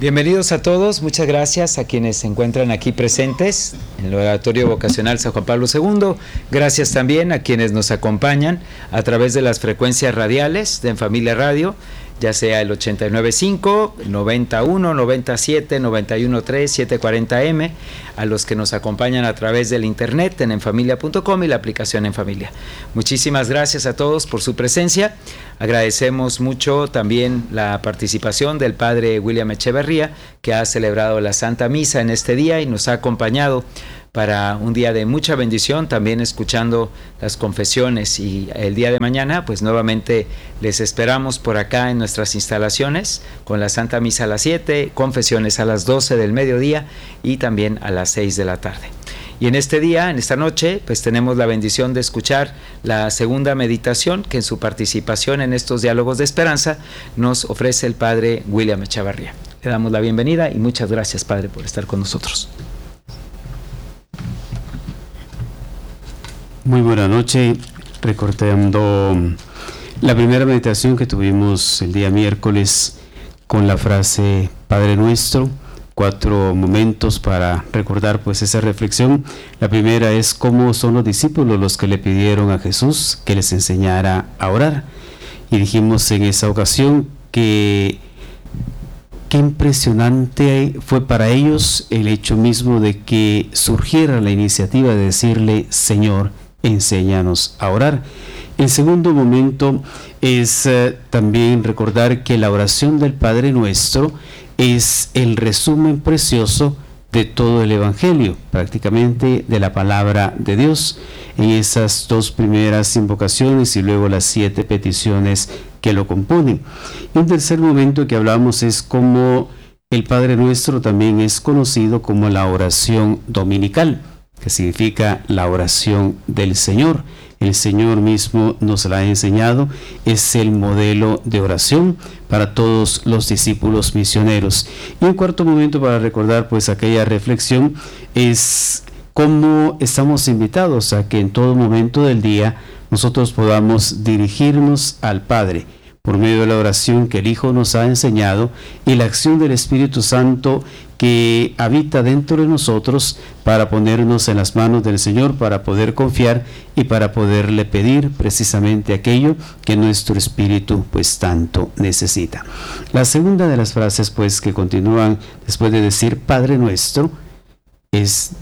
Bienvenidos a todos, muchas gracias a quienes se encuentran aquí presentes en el Oratorio Vocacional San Juan Pablo II. Gracias también a quienes nos acompañan a través de las frecuencias radiales de En Familia Radio, ya sea el 89.5, el 91, 97, 91.3, 740M, a los que nos acompañan a través del internet en enfamilia.com y la aplicación En Familia. Muchísimas gracias a todos por su presencia. Agradecemos mucho también la participación del Padre William Echeverría, que ha celebrado la Santa Misa en este día y nos ha acompañado para un día de mucha bendición, también escuchando las confesiones. Y el día de mañana, pues nuevamente les esperamos por acá en nuestras instalaciones, con la Santa Misa a las 7, confesiones a las 12 del mediodía y también a las 6 de la tarde. Y en este día, en esta noche, pues tenemos la bendición de escuchar la segunda meditación que en su participación en estos diálogos de esperanza nos ofrece el Padre William Echeverría. Le damos la bienvenida y muchas gracias, Padre, por estar con nosotros. Muy buena noche, recordando la primera meditación que tuvimos el día miércoles con la frase Padre Nuestro, 4 momentos para recordar pues esa reflexión. La primera es cómo son los discípulos los que le pidieron a Jesús que les enseñara a orar, y dijimos en esa ocasión que qué impresionante fue para ellos el hecho mismo de que surgiera la iniciativa de decirle: Señor, enséñanos a orar. El segundo momento es también recordar que la oración del Padre Nuestro es el resumen precioso de todo el Evangelio, prácticamente de la palabra de Dios, en esas 2 primeras invocaciones y luego las 7 peticiones que lo componen. Y un tercer momento que hablamos es cómo el Padre Nuestro también es conocido como la oración dominical, que significa la oración del Señor. El Señor mismo nos la ha enseñado, es el modelo de oración para todos los discípulos misioneros. Y un cuarto momento para recordar pues aquella reflexión es cómo estamos invitados a que en todo momento del día nosotros podamos dirigirnos al Padre por medio de la oración que el Hijo nos ha enseñado y la acción del Espíritu Santo que habita dentro de nosotros para ponernos en las manos del Señor, para poder confiar y para poderle pedir precisamente aquello que nuestro espíritu pues tanto necesita. La segunda de las frases pues que continúan después de decir Padre Nuestro es: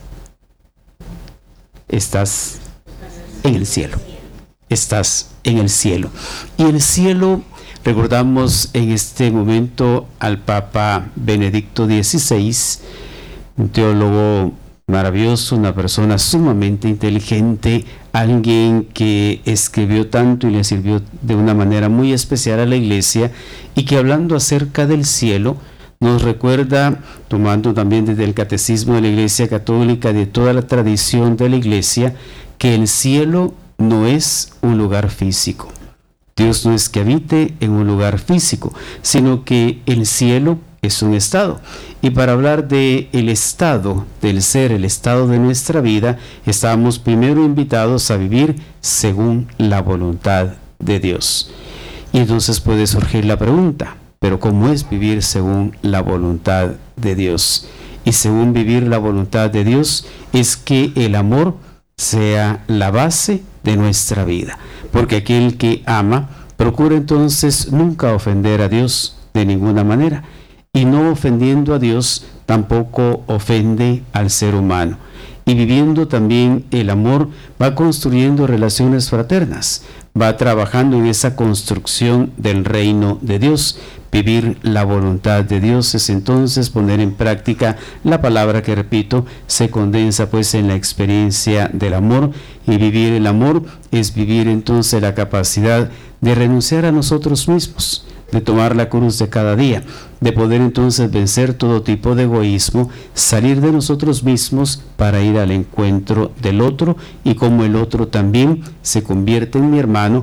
estás en el cielo. Estás en el cielo. Y el cielo, recordamos en este momento al Papa Benedicto XVI, un teólogo maravilloso, una persona sumamente inteligente, alguien que escribió tanto y le sirvió de una manera muy especial a la Iglesia, y que hablando acerca del cielo nos recuerda, tomando también desde el Catecismo de la Iglesia Católica, de toda la tradición de la Iglesia, que el cielo no es un lugar físico. Dios no es que habite en un lugar físico, sino que el cielo es un estado. Y para hablar de el estado del ser, el estado de nuestra vida, estamos primero invitados a vivir según la voluntad de Dios. Y entonces puede surgir la pregunta: ¿pero cómo es vivir según la voluntad de Dios? Y según vivir la voluntad de Dios es que el amor sea la base de nuestra vida, porque aquel que ama procura entonces nunca ofender a Dios de ninguna manera, y no ofendiendo a Dios tampoco ofende al ser humano. Y viviendo también el amor va construyendo relaciones fraternas, va trabajando en esa construcción del reino de Dios. Vivir la voluntad de Dios es entonces poner en práctica la palabra que, repito, se condensa pues en la experiencia del amor, y vivir el amor es vivir entonces la capacidad de renunciar a nosotros mismos, de tomar la cruz de cada día, de poder entonces vencer todo tipo de egoísmo, salir de nosotros mismos para ir al encuentro del otro, y como el otro también se convierte en mi hermano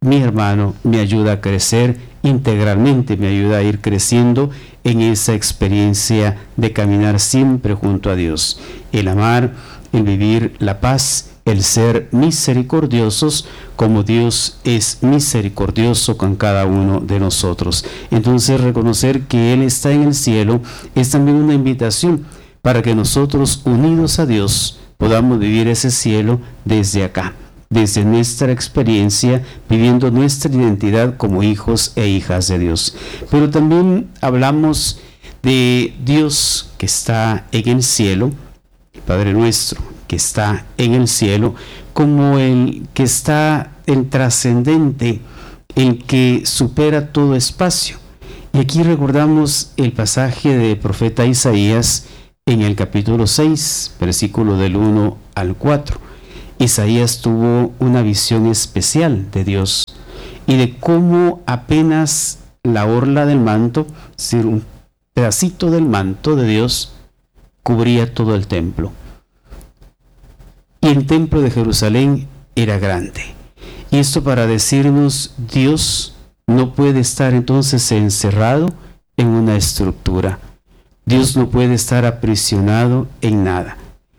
me ayuda a crecer integralmente, me ayuda a ir creciendo en esa experiencia de caminar siempre junto a Dios. El amar, el vivir la paz el ser misericordiosos como Dios es misericordioso con cada uno de nosotros. Entonces, reconocer que Él está en el cielo es también una invitación para que nosotros, unidos a Dios, podamos vivir ese cielo desde acá, desde nuestra experiencia, viviendo nuestra identidad como hijos e hijas de Dios. Pero también hablamos de Dios que está en el cielo, Padre nuestro que está en el cielo, como el que está en trascendente, el que supera todo espacio. Y aquí recordamos el pasaje del profeta Isaías en el capítulo 6, versículo del 1 al 4. Isaías tuvo una visión especial de Dios y de cómo apenas la orla del manto, es decir, un pedacito del manto de Dios, cubría todo el templo. Y el templo de Jerusalén era grande. Y esto para decirnos, Dios no puede estar entonces encerrado en una estructura. Dios no puede estar aprisionado en nada.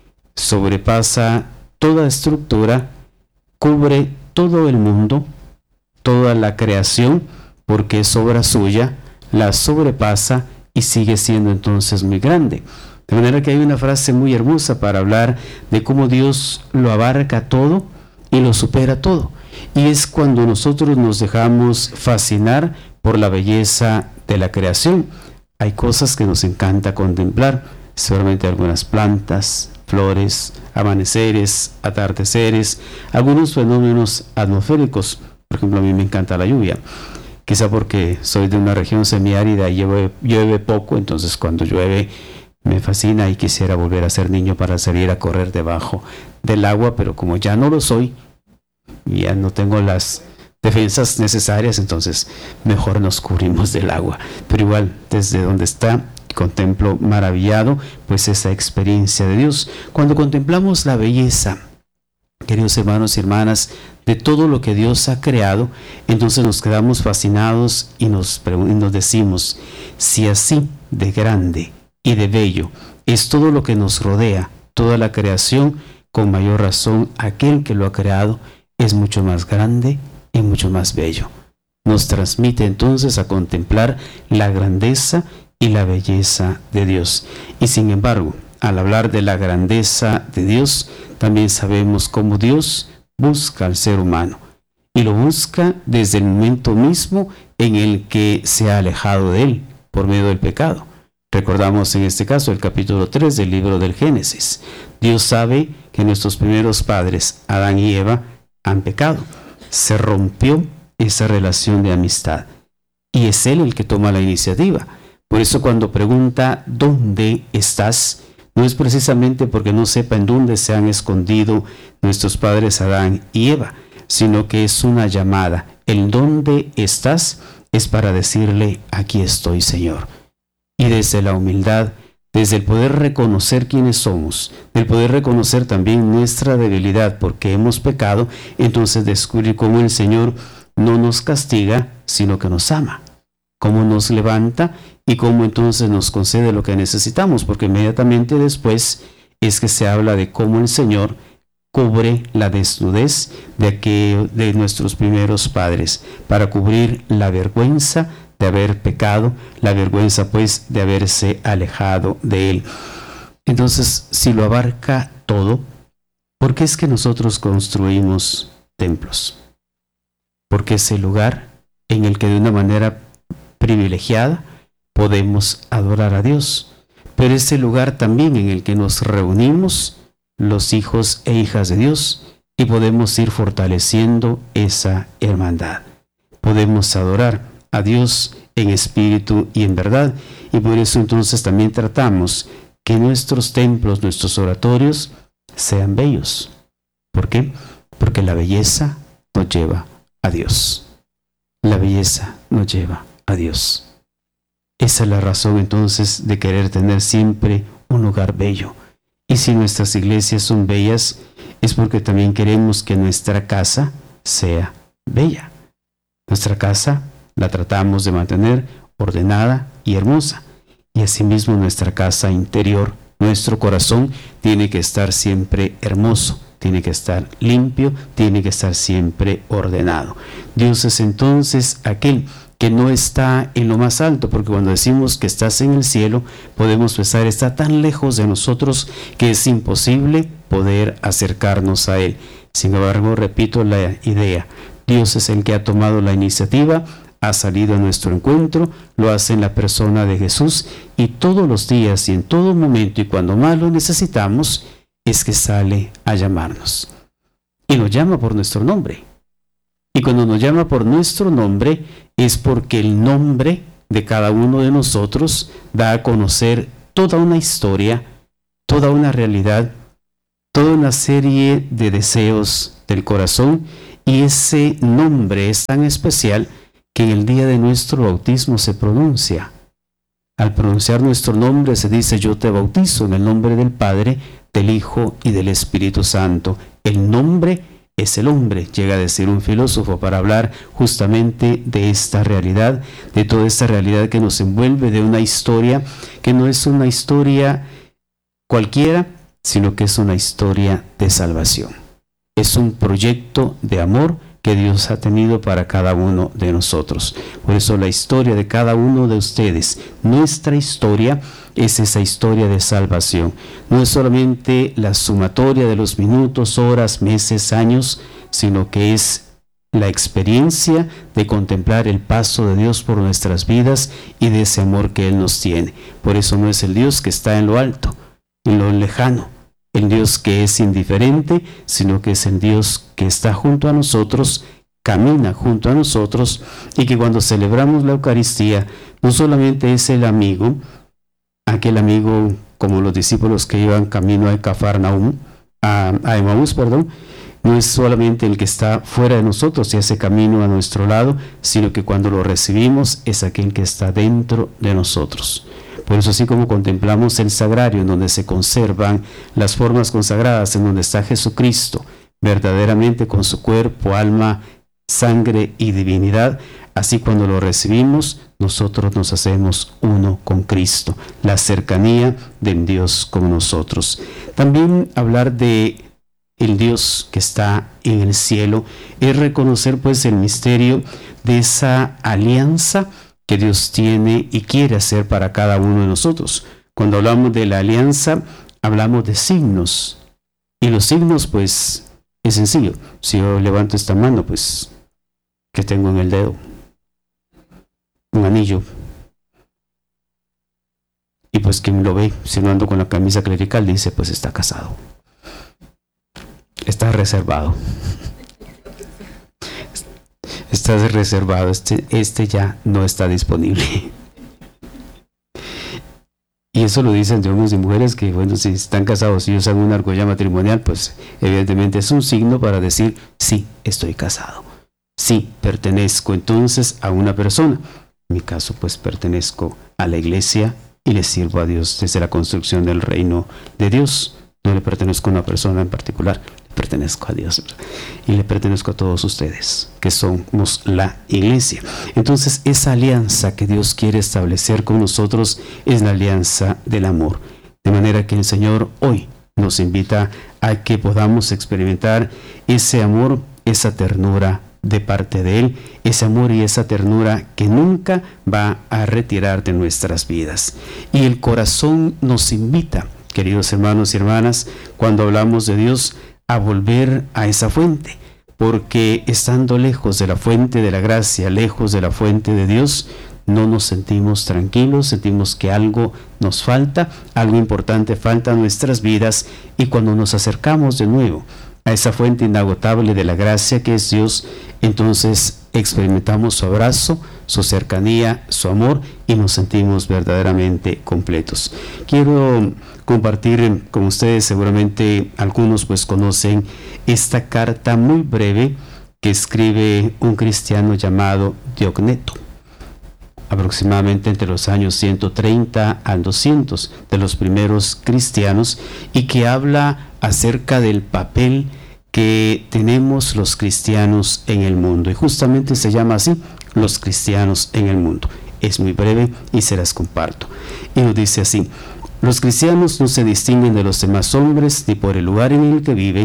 Sobrepasa toda estructura, cubre todo el mundo, toda la creación, porque es obra suya, la sobrepasa y sigue siendo entonces muy grande. De manera que hay una frase muy hermosa para hablar de cómo Dios lo abarca todo y lo supera todo. Y es cuando nosotros nos dejamos fascinar por la belleza de la creación. Hay cosas que nos encanta contemplar, seguramente algunas plantas, flores, amaneceres, atardeceres, algunos fenómenos atmosféricos. Por ejemplo, a mí me encanta la lluvia. Quizá porque soy de una región semiárida y llueve poco, entonces cuando llueve me fascina y quisiera volver a ser niño para salir a correr debajo del agua, pero como ya no lo soy, ya no tengo las defensas necesarias, entonces mejor nos cubrimos del agua. Pero igual, desde donde está, contemplo maravillado pues esa experiencia de Dios. Cuando contemplamos la belleza, queridos hermanos y hermanas, de todo lo que Dios ha creado, entonces nos quedamos fascinados y nos decimos, si así de grande y de bello es todo lo que nos rodea, toda la creación, con mayor razón aquel que lo ha creado es mucho más grande y mucho más bello. Nos transmite entonces a contemplar la grandeza y la belleza de Dios. Y sin embargo, al hablar de la grandeza de Dios, también sabemos cómo Dios busca al ser humano. Y lo busca desde el momento mismo en el que se ha alejado de él por medio del pecado. Recordamos en este caso el capítulo 3 del libro del Génesis. Dios sabe que nuestros primeros padres, Adán y Eva, han pecado. Se rompió esa relación de amistad. Y es Él el que toma la iniciativa. Por eso cuando pregunta, ¿dónde estás?, no es precisamente porque no sepa en dónde se han escondido nuestros padres Adán y Eva, sino que es una llamada. El ¿dónde estás? Es para decirle, aquí estoy, Señor. Y desde la humildad, desde el poder reconocer quiénes somos, del poder reconocer también nuestra debilidad porque hemos pecado, entonces descubrir cómo el Señor no nos castiga, sino que nos ama, cómo nos levanta y cómo entonces nos concede lo que necesitamos, porque inmediatamente después es que se habla de cómo el Señor cubre la desnudez de nuestros primeros padres, para cubrir la vergüenza de haber pecado, la vergüenza pues de haberse alejado de Él. Entonces, si lo abarca todo, ¿por qué es que nosotros construimos templos? Porque es el lugar en el que de una manera privilegiada podemos adorar a Dios, pero es el lugar también en el que nos reunimos los hijos e hijas de Dios y podemos ir fortaleciendo esa hermandad. Podemos adorar a Dios en espíritu y en verdad, y por eso entonces también tratamos que nuestros templos, nuestros oratorios sean bellos. ¿Por qué? Porque la belleza nos lleva a Dios. La belleza nos lleva a Dios. Esa es la razón entonces de querer tener siempre un lugar bello. Y si nuestras iglesias son bellas, es porque también queremos que nuestra casa sea bella. Nuestra casa la tratamos de mantener ordenada y hermosa. Y asimismo nuestra casa interior, nuestro corazón, tiene que estar siempre hermoso, tiene que estar limpio, tiene que estar siempre ordenado. Dios es entonces aquel que no está en lo más alto, porque cuando decimos que estás en el cielo, podemos pensar, está tan lejos de nosotros que es imposible poder acercarnos a Él. Sin embargo, repito la idea, Dios es el que ha tomado la iniciativa, ha salido a nuestro encuentro, lo hace en la persona de Jesús, y todos los días y en todo momento y cuando más lo necesitamos, es que sale a llamarnos. Y nos llama por nuestro nombre. Y cuando nos llama por nuestro nombre, es porque el nombre de cada uno de nosotros da a conocer toda una historia, toda una realidad, toda una serie de deseos del corazón, y ese nombre es tan especial que en el día de nuestro bautismo se pronuncia. Al pronunciar nuestro nombre se dice: yo te bautizo en el nombre del Padre, del Hijo y del Espíritu Santo. El nombre es el hombre, llega a decir un filósofo, para hablar justamente de esta realidad, de toda esta realidad que nos envuelve, de una historia que no es una historia cualquiera, sino que es una historia de salvación. Es un proyecto de amor que Dios ha tenido para cada uno de nosotros. Por eso la historia de cada uno de ustedes, nuestra historia, es esa historia de salvación. No es solamente la sumatoria de los minutos, horas, meses, años, sino que es la experiencia de contemplar el paso de Dios por nuestras vidas y de ese amor que Él nos tiene. Por eso no es el Dios que está en lo alto, en lo lejano, el Dios que es indiferente, sino que es el Dios que está junto a nosotros, camina junto a nosotros, y que cuando celebramos la Eucaristía, no solamente es el amigo, aquel amigo como los discípulos que iban camino a Cafarnaúm, a Emaús, no es solamente el que está fuera de nosotros y hace camino a nuestro lado, sino que cuando lo recibimos es aquel que está dentro de nosotros. Por eso, así como contemplamos el sagrario, en donde se conservan las formas consagradas, en donde está Jesucristo, verdaderamente con su cuerpo, alma, sangre y divinidad, así cuando lo recibimos, nosotros nos hacemos uno con Cristo, la cercanía del Dios con nosotros. También hablar de el Dios que está en el cielo es reconocer pues el misterio de esa alianza que Dios tiene y quiere hacer para cada uno de nosotros. Cuando hablamos de la alianza, hablamos de signos. Y los signos, pues, es sencillo. Si yo levanto esta mano, pues, ¿qué tengo en el dedo? Un anillo. Y pues quien lo ve, si no ando con la camisa clerical, dice, pues está casado. Está reservado. Estás reservado, este ya no está disponible. Y eso lo dicen de hombres y mujeres que, bueno, si están casados y usan una argolla matrimonial, pues evidentemente es un signo para decir, sí, estoy casado. Sí, pertenezco entonces a una persona. En mi caso, pues pertenezco a la iglesia y le sirvo a Dios desde la construcción del reino de Dios. No le pertenezco a una persona en particular, le pertenezco a Dios y le pertenezco a todos ustedes, que somos la iglesia. Entonces, esa alianza que Dios quiere establecer con nosotros es la alianza del amor. De manera que el Señor hoy nos invita a que podamos experimentar ese amor, esa ternura de parte de Él, ese amor y esa ternura que nunca va a retirar de nuestras vidas. Y el corazón nos invita, queridos hermanos y hermanas, cuando hablamos de Dios, a volver a esa fuente, porque estando lejos de la fuente de la gracia, lejos de la fuente de Dios, no nos sentimos tranquilos, sentimos que algo nos falta, algo importante falta en nuestras vidas, y cuando nos acercamos de nuevo a esa fuente inagotable de la gracia que es Dios, entonces experimentamos su abrazo, su cercanía, su amor, y nos sentimos verdaderamente completos. Quiero compartir con ustedes, seguramente algunos pues conocen esta carta muy breve que escribe un cristiano llamado Diogneto, aproximadamente entre los años 130 al 200 de los primeros cristianos, y que habla acerca del papel que tenemos los cristianos en el mundo, y justamente se llama así, los cristianos en el mundo. Es muy breve y se las comparto. Y nos dice así: los cristianos no se distinguen de los demás hombres ni por el lugar en el que viven,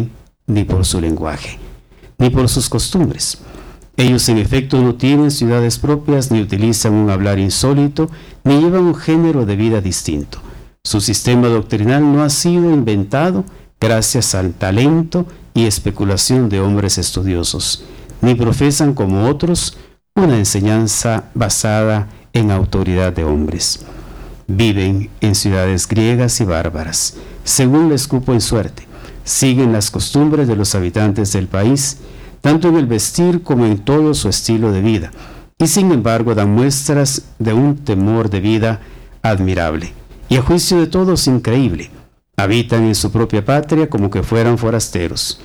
ni por su lenguaje, ni por sus costumbres. Ellos en efecto no tienen ciudades propias, ni utilizan un hablar insólito, ni llevan un género de vida distinto. Su sistema doctrinal no ha sido inventado gracias al talento y especulación de hombres estudiosos, ni profesan como otros una enseñanza basada en autoridad de hombres. Viven en ciudades griegas y bárbaras, según les cupo en suerte. Siguen las costumbres de los habitantes del país, tanto en el vestir como en todo su estilo de vida, y sin embargo dan muestras de un temor de vida admirable, y a juicio de todos increíble. Habitan en su propia patria como que fueran forasteros.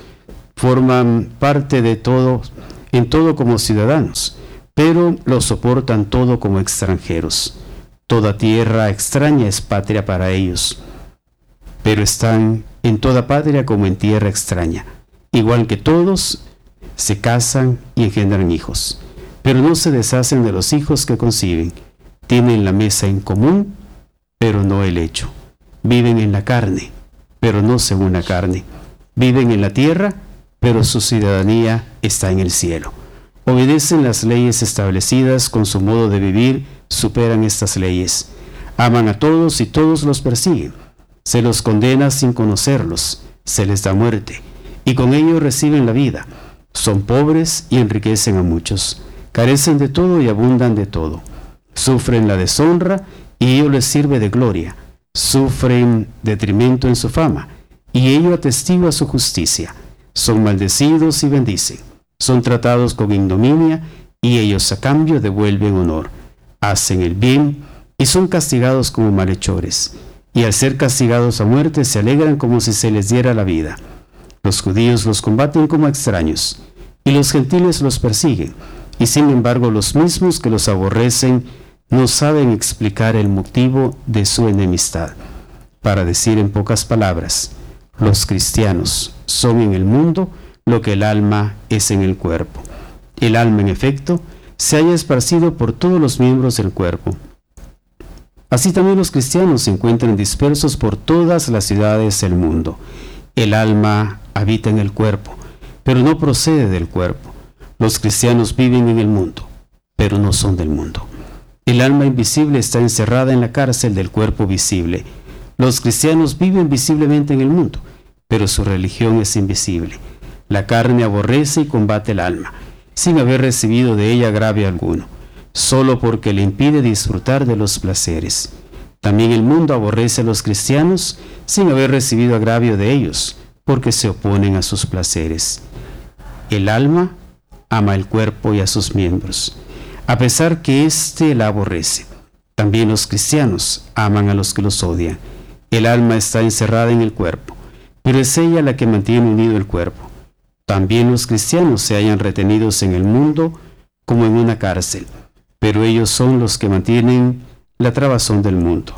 Forman parte de todo, en todo como ciudadanos, pero lo soportan todo como extranjeros. Toda tierra extraña es patria para ellos, pero están en toda patria como en tierra extraña. Igual que todos, se casan y engendran hijos, pero no se deshacen de los hijos que conciben. Tienen la mesa en común, pero no el hecho. Viven en la carne, pero no según la carne. Viven en la tierra, pero su ciudadanía está en el cielo. Obedecen las leyes establecidas, con su modo de vivir superan estas leyes. Aman a todos y todos los persiguen. Se los condena sin conocerlos, se les da muerte, y con ello reciben la vida. Son pobres y enriquecen a muchos. Carecen de todo y abundan de todo. Sufren la deshonra y ello les sirve de gloria. Sufren detrimento en su fama y ello atestigua su justicia. Son maldecidos y bendicen. Son tratados con ignominia y ellos a cambio devuelven honor. Hacen el bien y son castigados como malhechores. Y al ser castigados a muerte se alegran como si se les diera la vida. Los judíos los combaten como extraños, y los gentiles los persiguen, y sin embargo los mismos que los aborrecen no saben explicar el motivo de su enemistad. Para decir en pocas palabras, los cristianos son en el mundo lo que el alma es en el cuerpo. El alma, en efecto, se halla esparcido por todos los miembros del cuerpo. Así también los cristianos se encuentran dispersos por todas las ciudades del mundo. El alma habita en el cuerpo, pero no procede del cuerpo. Los cristianos viven en el mundo, pero no son del mundo. El alma invisible está encerrada en la cárcel del cuerpo visible. Los cristianos viven visiblemente en el mundo, pero su religión es invisible. La carne aborrece y combate el alma, sin haber recibido de ella agravio alguno, solo porque le impide disfrutar de los placeres. También el mundo aborrece a los cristianos sin haber recibido agravio de ellos, porque se oponen a sus placeres. El alma ama el cuerpo y a sus miembros, a pesar que éste la aborrece. También los cristianos aman a los que los odian. El alma está encerrada en el cuerpo, pero es ella la que mantiene unido el cuerpo. También los cristianos se hallan retenidos en el mundo como en una cárcel, pero ellos son los que mantienen la trabazón del mundo.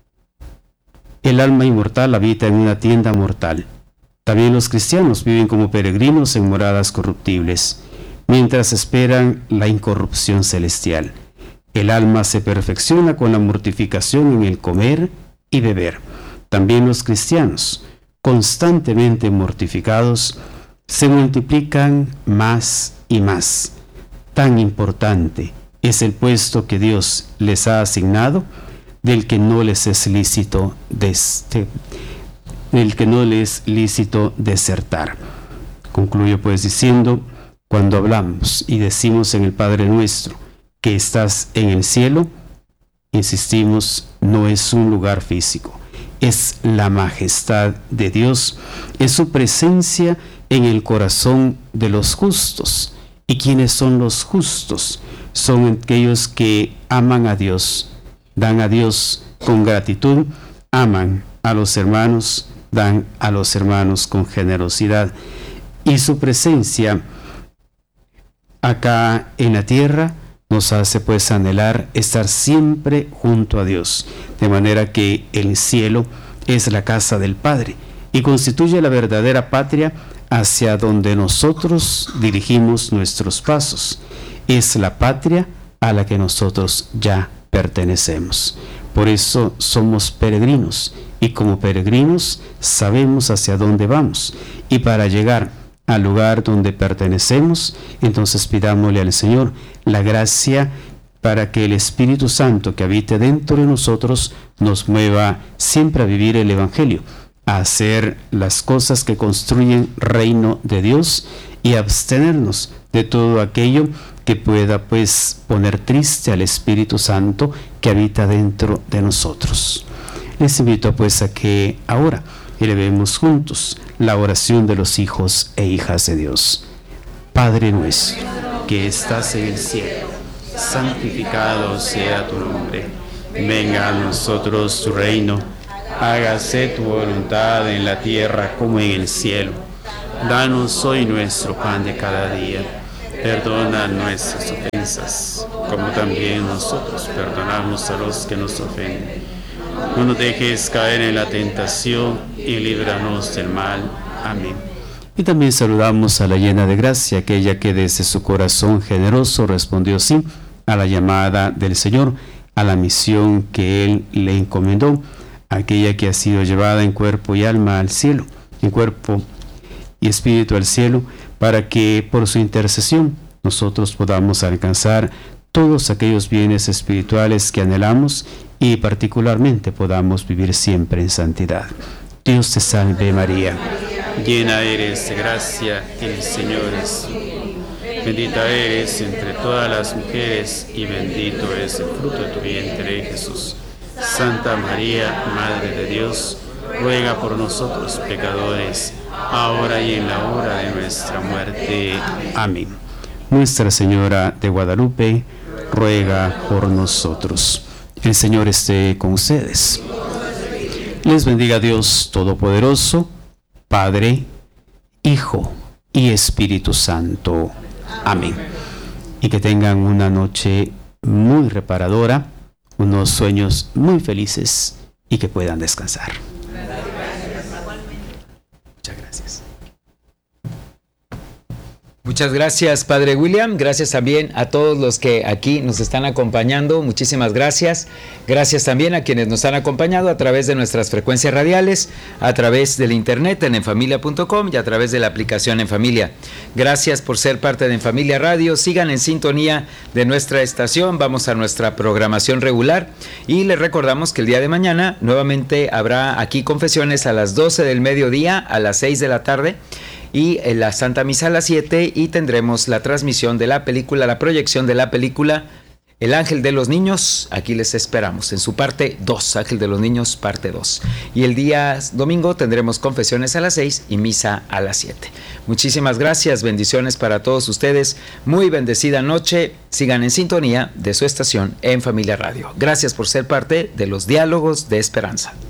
El alma inmortal habita en una tienda mortal. También los cristianos viven como peregrinos en moradas corruptibles, mientras esperan la incorrupción celestial. El alma se perfecciona con la mortificación en el comer y beber. También los cristianos, constantemente mortificados, se multiplican más y más. Tan importante es el puesto que Dios les ha asignado, del que no les es lícito desertar. Concluyo pues diciendo, cuando hablamos y decimos en el Padre Nuestro que estás en el cielo, insistimos, no es un lugar físico, es la majestad de Dios, es su presencia en el corazón de los justos. ¿Y quiénes son los justos? Son aquellos que aman a Dios, dan a Dios con gratitud, aman a los hermanos, dan a los hermanos con generosidad. Y su presencia acá en la tierra nos hace pues anhelar estar siempre junto a Dios, de manera que el cielo es la casa del Padre y constituye la verdadera patria hacia donde nosotros dirigimos nuestros pasos. Es la patria a la que nosotros ya pertenecemos. Por eso somos peregrinos, y como peregrinos sabemos hacia dónde vamos, y para llegar al lugar donde pertenecemos, entonces pidámosle al Señor la gracia para que el Espíritu Santo que habite dentro de nosotros nos mueva siempre a vivir el Evangelio, a hacer las cosas que construyen reino de Dios y abstenernos de todo aquello que pueda pues poner triste al Espíritu Santo que habita dentro de nosotros. Les invito pues a que ahora elevemos juntos la oración de los hijos e hijas de Dios. Padre nuestro, que estás en el cielo, santificado sea tu nombre. Venga a nosotros tu reino. Hágase tu voluntad en la tierra como en el cielo. Danos hoy nuestro pan de cada día. Perdona nuestras ofensas, como también nosotros perdonamos a los que nos ofenden. No nos dejes caer en la tentación y líbranos del mal. Amén. Y también saludamos a la llena de gracia, aquella que desde su corazón generoso respondió sí a la llamada del Señor, a la misión que Él le encomendó, aquella que ha sido llevada en cuerpo y alma al cielo, en cuerpo y espíritu al cielo, para que por su intercesión nosotros podamos alcanzar todos aquellos bienes espirituales que anhelamos y particularmente podamos vivir siempre en santidad. Dios te salve María, llena eres de gracia, el Señor es bendita eres entre todas las mujeres y bendito es el fruto de tu vientre, Jesús. Santa María, Madre de Dios, ruega por nosotros pecadores, ahora y en la hora de nuestra muerte. Amén. Nuestra Señora de Guadalupe, ruega por nosotros. El Señor esté con ustedes. Les bendiga Dios Todopoderoso, Padre, Hijo y Espíritu Santo. Amén. Y que tengan una noche muy reparadora, unos sueños muy felices y que puedan descansar. Muchas gracias. Muchas gracias, Padre William. Gracias también a todos los que aquí nos están acompañando. Muchísimas gracias. Gracias también a quienes nos han acompañado a través de nuestras frecuencias radiales, a través del internet en enfamilia.com y a través de la aplicación En Familia. Gracias por ser parte de En Familia Radio. Sigan en sintonía de nuestra estación. Vamos a nuestra programación regular y les recordamos que el día de mañana nuevamente habrá aquí confesiones a las 12 del mediodía, a las 6 de la tarde. Y en la Santa Misa a las 7 y tendremos la transmisión de la película, la proyección de la película El Ángel de los Niños. Aquí les esperamos en su parte 2, Ángel de los Niños, parte 2. Y el día domingo tendremos confesiones a las 6 y misa a las 7. Muchísimas gracias, bendiciones para todos ustedes. Muy bendecida noche. Sigan en sintonía de su estación En Familia Radio. Gracias por ser parte de los Diálogos de Esperanza.